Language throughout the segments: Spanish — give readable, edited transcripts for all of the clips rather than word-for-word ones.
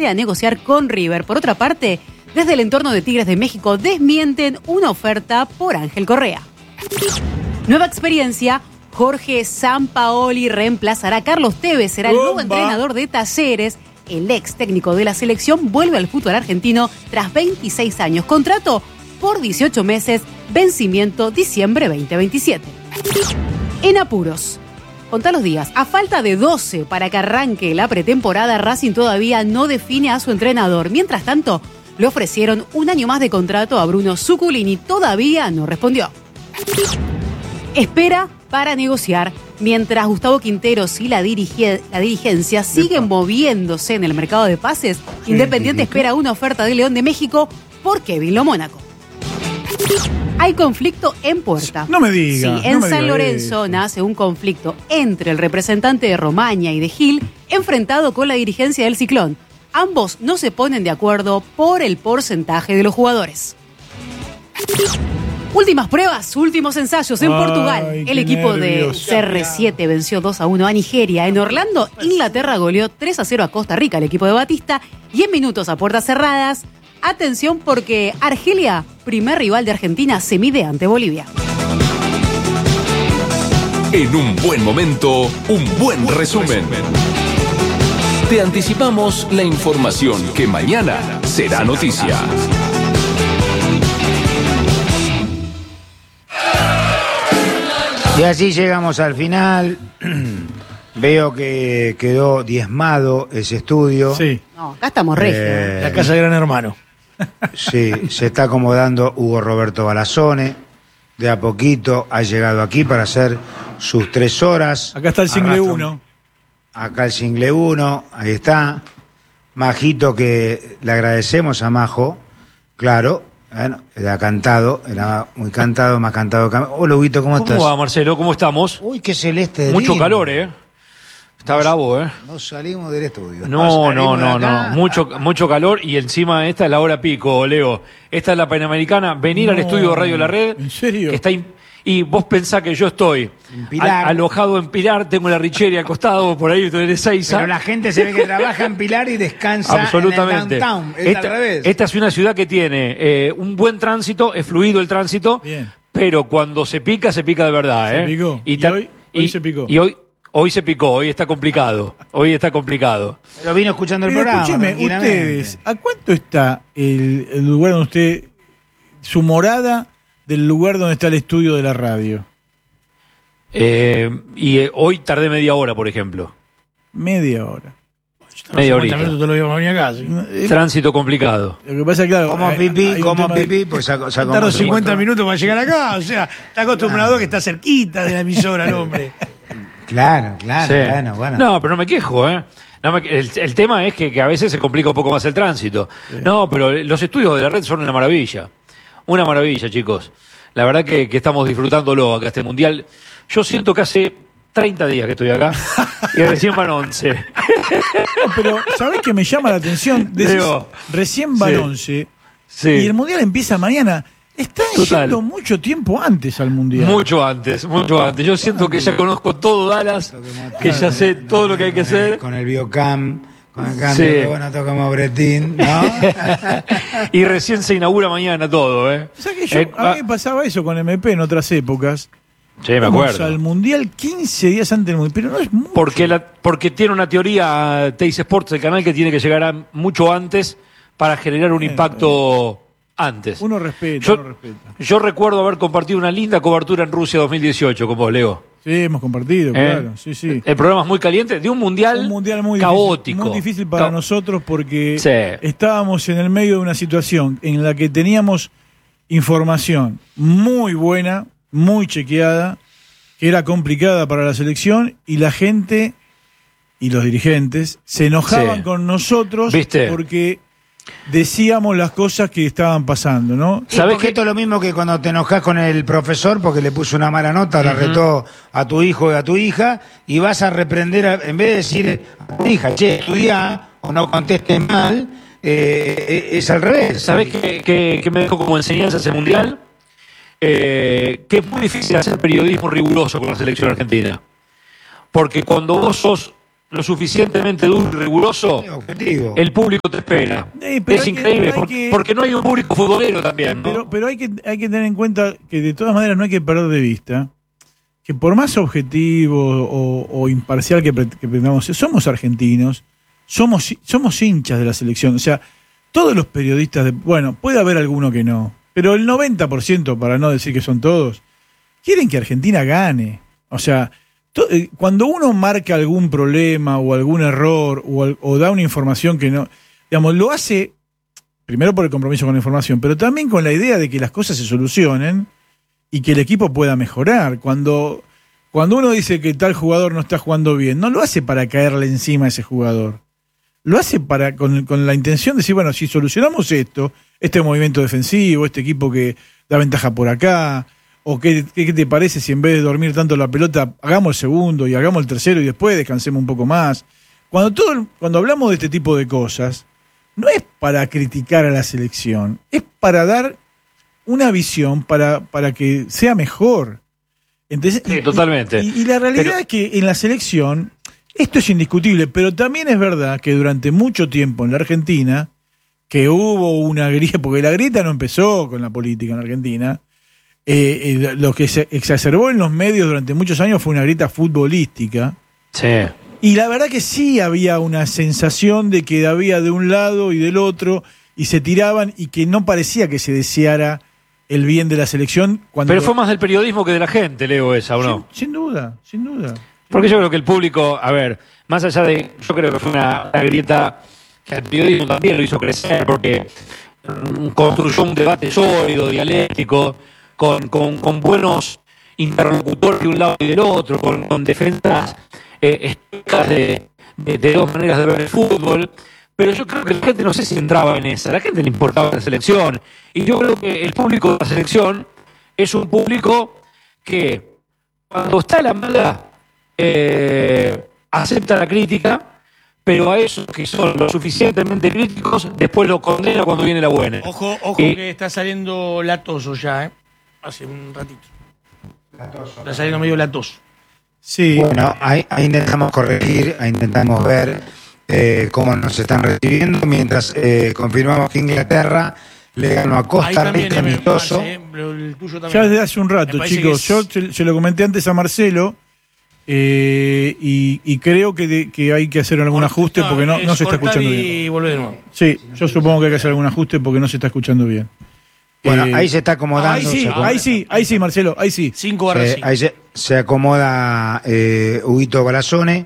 compromete a negociar con River. Por otra parte, desde el entorno de Tigres de México desmienten una oferta por Ángel Correa. Nueva experiencia. Jorge Sampaoli reemplazará a Carlos Tevez, será el nuevo entrenador de Talleres. El ex técnico de la selección vuelve al fútbol argentino tras 26 años. Contrato por 18 meses, vencimiento diciembre 2027. En apuros. Contá los días. A falta de 12 para que arranque la pretemporada, Racing todavía no define a su entrenador. Mientras tanto, le ofrecieron un año más de contrato a Bruno Zuculini. Todavía no respondió. Espera para negociar, mientras Gustavo Quinteros y la dirigencia siguen moviéndose en el mercado de pases. Independiente espera una oferta de León de México por Kevin Lo Mónaco. Hay conflicto en puerta. No me diga. Sí, en San Lorenzo nace un conflicto entre el representante de Romaña y de Gil, enfrentado con la dirigencia del Ciclón. Ambos no se ponen de acuerdo por el porcentaje de los jugadores. Últimas pruebas, últimos ensayos en Portugal. El equipo de CR7 venció 2-1 a Nigeria. En Orlando, Inglaterra goleó 3-0 a Costa Rica, el equipo de Batista. Y en minutos a puertas cerradas, atención porque Argelia, primer rival de Argentina, se mide ante Bolivia. En un buen momento, un buen resumen. Te anticipamos la información que mañana será noticia. Y así llegamos al final. Veo que quedó diezmado ese estudio. Sí. No, acá estamos regios. La casa de Gran Hermano. Sí, se está acomodando Hugo Roberto Balazone. De a poquito ha llegado aquí para hacer sus 3 horas. Acá está el single 1. Acá el single 1, ahí está. Majito, que le agradecemos a Majo, claro. Bueno, era cantado, era muy cantado, más cantado. Hola, Huguito, ¿cómo estás? ¿Cómo va, Marcelo? ¿Cómo estamos? Uy, qué celeste. Mucho lindo. calor, Está bravo, No salimos del estudio. No. Acá. Mucho calor y encima esta es la hora pico, Leo. Esta es la Panamericana. Venir al estudio de Radio La Red. ¿En serio? Que está y vos pensás que yo estoy alojado en Pilar, tengo la Richeria al costado, por ahí tenés Ezeiza. Pero la gente se ve que trabaja en Pilar y descansa absolutamente. en el downtown. Es al revés. Esta es una ciudad que tiene un buen tránsito, es fluido el tránsito, bien, pero cuando se pica de verdad. Se picó. Y hoy se picó. Y hoy se picó, hoy está complicado. Pero vino escuchando el Pero programa. escúcheme, ustedes, ¿a cuánto está el lugar donde usted, su morada del lugar donde está el estudio de la radio? Hoy tardé media hora, por ejemplo. Media hora. Media horita. Te lo iba a venir acá. Tránsito complicado. Lo que pasa es que, claro, Como pipí, pues tardo 50 minutos para llegar acá. O sea, está acostumbrado a que está cerquita de la emisora el hombre. Claro, Sí. bueno. No, pero no me quejo, el tema es que a veces se complica un poco más el tránsito. Sí. No, pero los estudios de la red son una maravilla. Una maravilla, chicos. La verdad que estamos disfrutándolo acá, este mundial. Yo siento que hace 30 días que estoy acá y recién van 11. No, pero ¿sabés qué me llama la atención? Recién van 11 y el mundial empieza mañana. Están yendo mucho tiempo antes al mundial. Mucho antes. Yo siento que ya conozco todo Dallas, que ya sé todo lo que hay que hacer. Con el biocam, con el cambio de bueno, tocamos Bretín, ¿no? Y recién se inaugura mañana todo, ¿Sabes que a mí me pasaba eso con MP en otras épocas? Sí, me acuerdo. Al mundial 15 días antes del mundial, pero no es mucho. Porque tiene una teoría Teis Sports, el canal, que tiene que llegar mucho antes para generar un impacto antes. Uno respeta. Yo recuerdo haber compartido una linda cobertura en Rusia 2018 con vos, Leo. Sí, hemos compartido, claro. Sí. El programa es muy caliente, de un mundial muy caótico. Muy difícil para nosotros porque estábamos en el medio de una situación en la que teníamos información muy buena, muy chequeada, que era complicada para la selección, y la gente y los dirigentes se enojaban con nosotros porque decíamos las cosas que estaban pasando, ¿no? ¿Sabés que esto es lo mismo que cuando te enojas con el profesor porque le puso una mala nota, la retó a tu hijo y a tu hija, y vas a reprender, en vez de decir a tu hija, che, estudia o no contestes mal, es al revés. ¿Sabés que me dejó como enseñanza ese mundial? Que es muy difícil hacer periodismo riguroso con la selección argentina. Porque cuando vos sos lo suficientemente duro y riguroso, el público te espera. Es increíble, porque no hay un público futbolero también, ¿no? Pero hay que tener en cuenta que de todas maneras no hay que perder de vista que por más objetivo o imparcial que pretendamos ser, somos argentinos, somos hinchas de la selección. O sea, todos los periodistas, bueno, puede haber alguno que no, pero el 90%, para no decir que son todos, quieren que Argentina gane. O sea, cuando uno marca algún problema o algún error o da una información que no, digamos, lo hace primero por el compromiso con la información, pero también con la idea de que las cosas se solucionen y que el equipo pueda mejorar. Cuando uno dice que tal jugador no está jugando bien, no lo hace para caerle encima a ese jugador. Lo hace con la intención de decir, bueno, si solucionamos esto, este movimiento defensivo, este equipo que da ventaja por acá, o qué te parece si en vez de dormir tanto la pelota, hagamos el segundo y hagamos el tercero y después descansemos un poco más. Cuando hablamos de este tipo de cosas, no es para criticar a la selección, es para dar una visión para que sea mejor. Entonces, sí, totalmente. Y la realidad es que en la selección, esto es indiscutible, pero también es verdad que durante mucho tiempo en la Argentina, que hubo una grieta, porque la grieta no empezó con la política en Argentina, lo que se exacerbó en los medios durante muchos años fue una grieta futbolística. Sí. Y la verdad que sí había una sensación de que había de un lado y del otro, y se tiraban, y que no parecía que se deseara el bien de la selección. Pero fue más del periodismo que de la gente, Leo, esa, ¿o no? Sin duda. Porque yo creo que el público, a ver, más allá de, yo creo que fue una grieta que el periodismo también lo hizo crecer, porque construyó un debate sólido, dialéctico, con buenos interlocutores de un lado y del otro, con defensas estrictas de dos maneras de ver el fútbol. Pero yo creo que la gente no sé si entraba en esa, a la gente le importaba la selección. Y yo creo que el público de la selección es un público que cuando está en la mala acepta la crítica, pero a esos que son lo suficientemente críticos después lo condena cuando viene la buena. Ojo que está saliendo latoso ya, hace un ratito. Está saliendo medio latoso. Sí. Bueno, ahí intentamos corregir, ahí intentamos ver cómo nos están recibiendo, mientras confirmamos que Inglaterra le ganó a Costa Rica amistoso. Ya desde hace un rato, chicos. Yo se lo comenté antes a Marcelo y creo que hay que hacer algún ajuste porque no se está escuchando bien. Volver de nuevo. Sí, yo supongo que hay que hacer algún ajuste porque no se está escuchando bien. Bueno, ahí se está acomodando. Ahí sí, Marcelo, ahí sí. 5/5. Ahí se acomoda Huguito Barazone.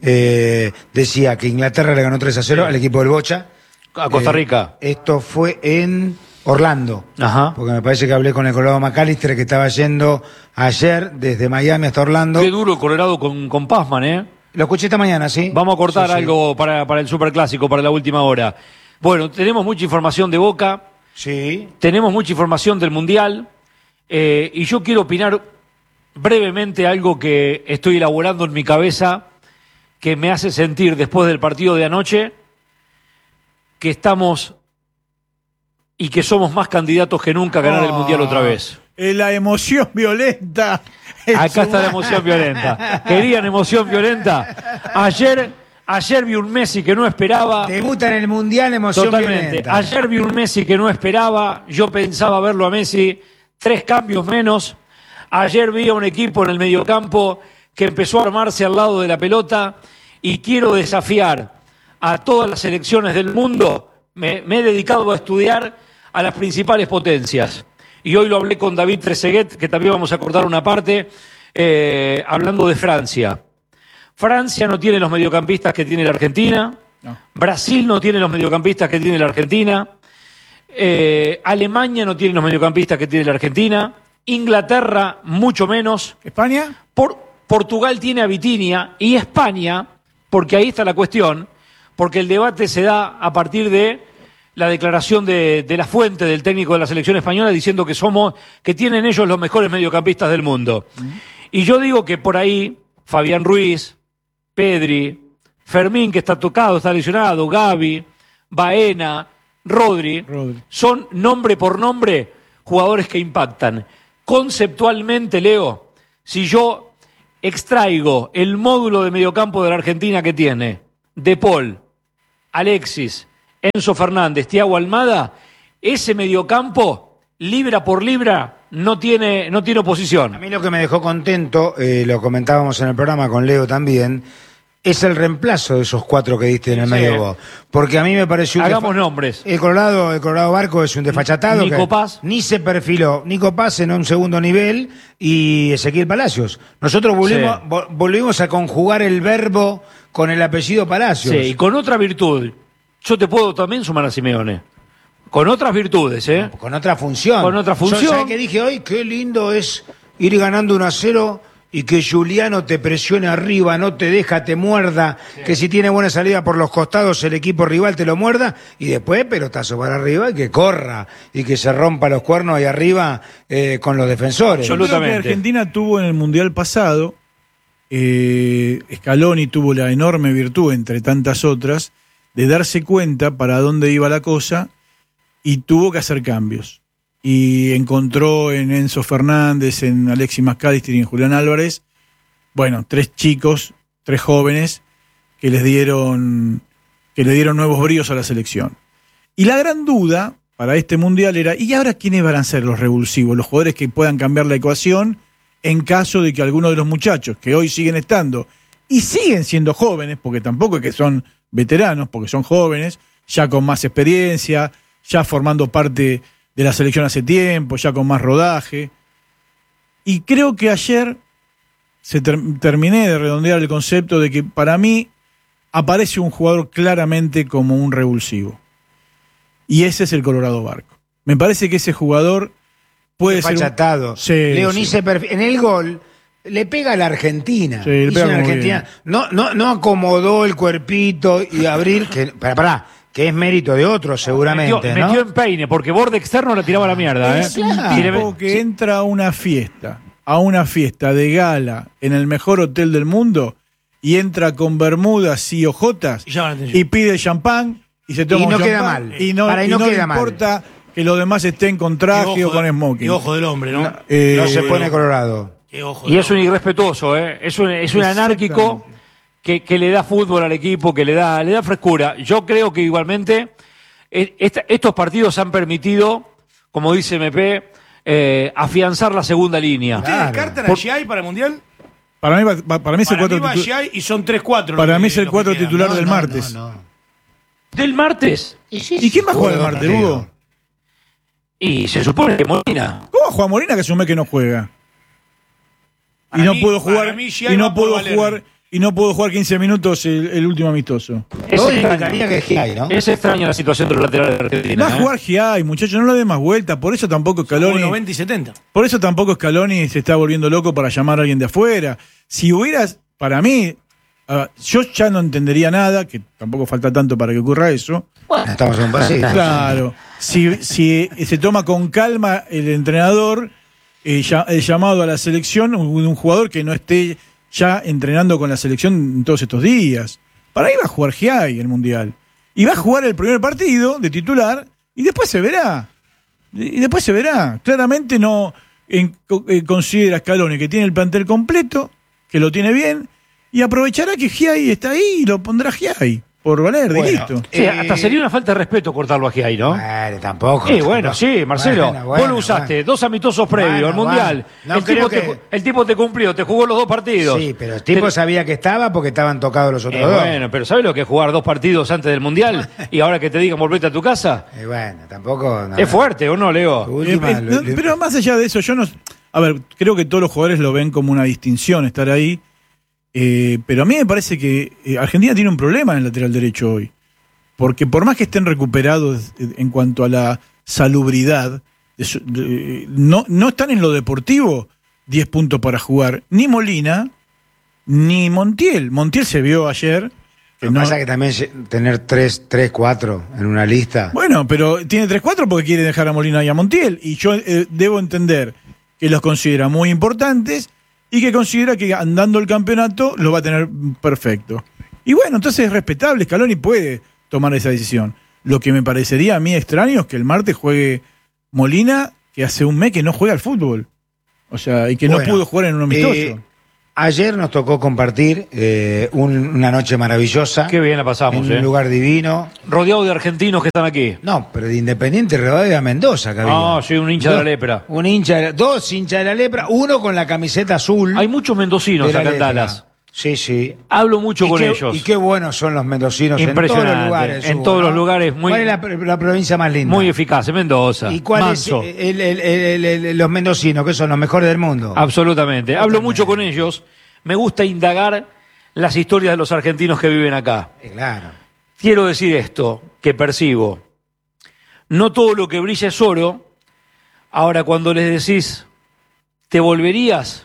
Decía que Inglaterra le ganó 3-0 al equipo del Bocha. A Costa Rica. Esto fue en Orlando. Ajá. Porque me parece que hablé con el Colorado McAllister, que estaba yendo ayer desde Miami hasta Orlando. Qué duro Colorado con Pazman, ¿eh? Lo escuché esta mañana, sí. Vamos a cortar algo para el Superclásico, para la última hora. Bueno, tenemos mucha información de Boca. Sí. Tenemos mucha información del Mundial. Y yo quiero opinar brevemente algo que estoy elaborando en mi cabeza, que me hace sentir después del partido de anoche que estamos y que somos más candidatos que nunca a ganar el Mundial otra vez. La emoción violenta. Acá está la emoción violenta. ¿Querían emoción violenta? Ayer vi un Messi que no esperaba. Debuta en el Mundial, emoción Totalmente. Violenta. Ayer vi un Messi que no esperaba. Yo pensaba verlo a Messi 3 cambios menos. Ayer vi a un equipo en el mediocampo que empezó a armarse al lado de la pelota, y quiero desafiar a todas las selecciones del mundo. Me he dedicado a estudiar a las principales potencias. Y hoy lo hablé con David Trezeguet, que también vamos a cortar una parte, hablando de Francia. Francia no tiene los mediocampistas que tiene la Argentina. No. Brasil no tiene los mediocampistas que tiene la Argentina. Alemania no tiene los mediocampistas que tiene la Argentina. Inglaterra mucho menos. ¿España? Portugal tiene a Vitinha, y España, porque ahí está la cuestión, porque el debate se da a partir de la declaración de la fuente del técnico de la selección española diciendo que tienen ellos los mejores mediocampistas del mundo. Y yo digo que por ahí Fabián Ruiz, Pedri, Fermín, que está tocado, está lesionado, Gavi, Baena, Rodri, son nombre por nombre jugadores que impactan. Conceptualmente, Leo, si yo extraigo el módulo de mediocampo de la Argentina que tiene De Paul, Alexis, Enzo Fernández, Thiago Almada, ese mediocampo, libra por libra, no tiene oposición. A mí lo que me dejó contento, lo comentábamos en el programa con Leo también, es el reemplazo de esos 4 que diste en el medio vos. Porque a mí me pareció... Hagamos nombres. El Colorado Barco es un desfachatado. Nico Paz. Ni se perfiló. Nico Paz en un segundo nivel y Ezequiel Palacios. Nosotros volvimos a conjugar el verbo con el apellido Palacios. Sí, y con otra virtud. Yo te puedo también sumar a Simeone. Con otras virtudes, ¿eh? No, con otra función. Con otra función. ¿Sabes qué dije hoy? Qué lindo es ir ganando 1-0 y que Juliano te presione arriba, no te deja, te muerda, que si tiene buena salida por los costados el equipo rival te lo muerda, y después pelotazo para arriba y que corra y que se rompa los cuernos ahí arriba con los defensores. Absolutamente. Creo que Argentina tuvo en el Mundial pasado, Scaloni tuvo la enorme virtud, entre tantas otras, de darse cuenta para dónde iba la cosa y tuvo que hacer cambios. Y encontró en Enzo Fernández, en Alexis McAllister y en Julián Álvarez, 3 chicos, 3 jóvenes que le dieron nuevos bríos a la selección. Y la gran duda para este Mundial era, ¿y ahora quiénes van a ser los revulsivos? Los jugadores que puedan cambiar la ecuación en caso de que alguno de los muchachos que hoy siguen estando y siguen siendo jóvenes, porque tampoco es que son veteranos, porque son jóvenes, ya con más experiencia, ya formando parte de la selección hace tiempo, ya con más rodaje. Y creo que ayer terminé de redondear el concepto de que para mí aparece un jugador claramente como un revulsivo. Y ese es el Colorado Barco. Me parece que ese jugador puede ser fachatado. En el gol le pega a la Argentina. Sí, le pega a la Argentina. No acomodó el cuerpito y abrir. Que es mérito de otros, seguramente. Metió en peine, porque borde externo la tiraba a la mierda. Es un tipo que entra a una fiesta de gala en el mejor hotel del mundo y entra con bermudas y ojotas y pide champán y se toma y no un queda champán mal. Y no le importa que los demás estén con traje o con smoking. Y ojo del hombre, ¿no? No se pone colorado. Y es un irrespetuoso, es un anárquico que le da fútbol al equipo, que le da frescura. Yo creo que igualmente estos partidos han permitido, como dice MP, afianzar la segunda línea. ¿Ustedes descartan a Giai para el Mundial? Para mí es el 4 titular. Y son 3-4. Para mí es el 4 titular del martes. ¿Del martes? ¿Y quién va a jugar el martes, Hugo? Y se supone que Molina. ¿Cómo va a jugar Molina, que es un mes que no juega? Y no puedo jugar. Y no puedo jugar 15 minutos el último amistoso. Es extraña la situación de los laterales de Argentina. Va a jugar Giai, muchachos, no le dé más vuelta. Por eso tampoco Scaloni. 90 y 70. Por eso tampoco Scaloni se está volviendo loco para llamar a alguien de afuera. Si hubieras, para mí, yo ya no entendería nada, que tampoco falta tanto para que ocurra eso. Bueno, estamos en un pasito. Claro. Si se toma con calma el entrenador, el llamado a la selección, un jugador que no esté ya entrenando con la selección en todos estos días. Para ahí va a jugar Giai el Mundial. Y va a jugar el primer partido de titular y después se verá. Claramente no considera Scaloni que tiene el plantel completo, que lo tiene bien, y aprovechará que Giai está ahí y lo pondrá Giai. Por valer, y listo. Sí, hasta sería una falta de respeto cortarlo aquí ahí, ¿no? Bueno, tampoco. Sí, Marcelo. Vos lo usaste, 2 amistosos previos al Mundial. No, el tipo te cumplió, te jugó los 2 partidos. Sí, pero el tipo sabía que estaba porque estaban tocados los otros 2. Bueno, pero ¿sabes lo que es jugar 2 partidos antes del Mundial? Y ahora que te digan volvete a tu casa. Bueno, tampoco. Es fuerte, ¿o no, Leo? Pero más allá de eso, yo no. A ver, creo que todos los jugadores lo ven como una distinción estar ahí. Pero a mí me parece que Argentina tiene un problema en el lateral derecho hoy. Porque por más que estén recuperados en cuanto a la salubridad, no están en lo deportivo 10 puntos para jugar. Ni Molina, ni Montiel. Montiel se vio ayer. Lo que pasa es que también tener 3, 4 en una lista. Bueno, pero tiene 3-4 porque quiere dejar a Molina y a Montiel. Y yo debo entender que los considera muy importantes y que considera que andando el campeonato lo va a tener perfecto. Y bueno, entonces es respetable, Scaloni puede tomar esa decisión. Lo que me parecería a mí extraño es que el martes juegue Molina, que hace un mes que no juega al fútbol. O sea, y que no pudo jugar en un amistoso. Ayer nos tocó compartir una noche maravillosa. Qué bien la pasamos, en un lugar divino. Rodeado de argentinos que están aquí. No, pero de Independiente Rivadavia Mendoza, que había. Ah, sí, un hincha de la lepra. Dos hinchas de la lepra, uno con la camiseta azul. Hay muchos mendocinos acá en Dallas. Sí, sí. Hablo mucho con ellos. Y qué buenos son los mendocinos Impresionante. en todos los lugares. En todos los lugares. Muy, ¿cuál es la provincia más linda? Muy eficaz, Mendoza. ¿Y cuál Manso. es los mendocinos, que son los mejores del mundo? Absolutamente. Hablo mucho con ellos. Me gusta indagar las historias de los argentinos que viven acá. Claro. Quiero decir esto, que percibo. No todo lo que brilla es oro. Ahora, cuando les decís, ¿te volverías?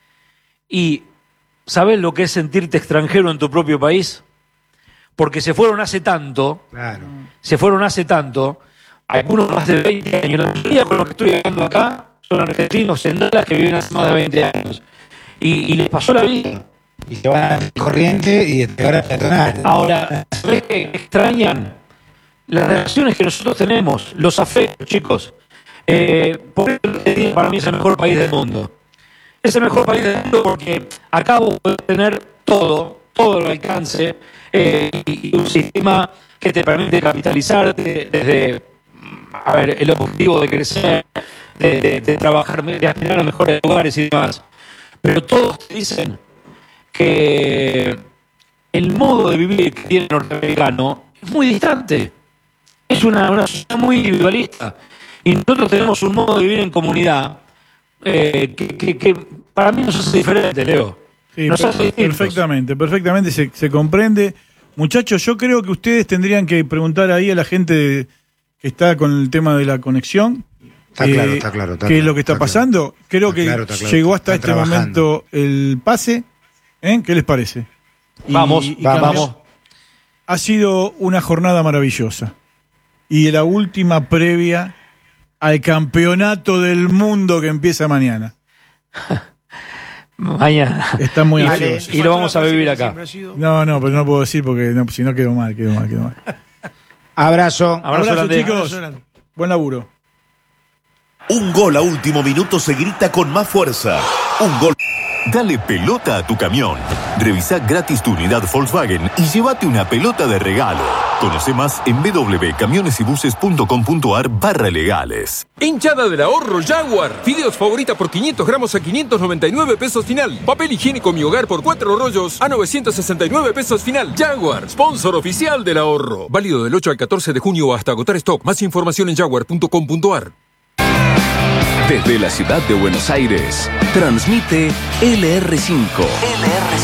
Y ¿sabés lo que es sentirte extranjero en tu propio país? Porque se fueron hace tanto. Claro. Se fueron hace tanto. Algunos más de 20 años. La mayoría con los que estoy hablando acá son argentinos en Dallas que viven hace más de 20 años. Y les pasó la vida. Y te van a corriente y te van a peatonal. Ahora, ¿sabés qué extrañan? Las relaciones que nosotros tenemos, los afectos, chicos. Por eso para mí es el mejor país del mundo. Es el mejor país del mundo porque acabo de tener todo el alcance y un sistema que te permite capitalizarte desde el objetivo de crecer, de trabajar, de aspirar a mejores lugares y demás. Pero todos te dicen que el modo de vivir que tiene el norteamericano es muy distante. Es una sociedad muy individualista. Y nosotros tenemos un modo de vivir en comunidad que para mí nos hace diferente, Leo. Sí, nos hace distintos. Perfectamente se comprende. Muchachos, yo creo que ustedes tendrían que preguntar ahí a la gente que está con el tema de la conexión. Está claro. ¿Qué es lo que está pasando? Creo que llegó hasta este momento el pase. ¿Qué les parece? Vamos. Ha sido una jornada maravillosa. Y la última previa al campeonato del mundo que empieza mañana. Mañana. Está muy ansioso. Y lo vamos a vivir acá. No, pero no puedo decir porque si no quedo mal. Abrazo. Abrazo, chicos. Buen laburo. Un gol a último minuto se grita con más fuerza. Un gol. Dale pelota a tu camión. Revisa gratis tu unidad Volkswagen y llévate una pelota de regalo. Conoce más en www.camionesybuses.com.ar/legales. Hinchada del ahorro Jaguar. Fideos favorita por 500 gramos a 599 pesos final. Papel higiénico Mi Hogar por 4 rollos a 969 pesos final. Jaguar, sponsor oficial del ahorro. Válido del 8 al 14 de junio hasta agotar stock. Más información en jaguar.com.ar. Desde la ciudad de Buenos Aires, transmite LR5.